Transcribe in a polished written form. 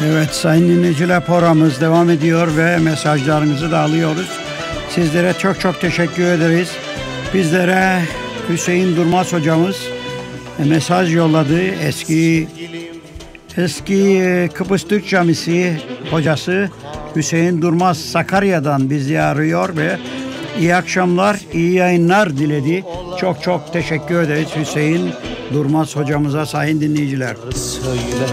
Evet sayın dinleyiciler, programımız devam ediyor ve mesajlarınızı da alıyoruz. Sizlere çok çok teşekkür ederiz. Bizlere Hüseyin Durmaz hocamız mesaj yolladı. Eski Kıbrıs Türk Camisi hocası Hüseyin Durmaz Sakarya'dan bizi arıyor ve iyi akşamlar, iyi yayınlar diledi. Çok çok teşekkür ederiz Hüseyin Durmaz hocamıza sayın dinleyiciler.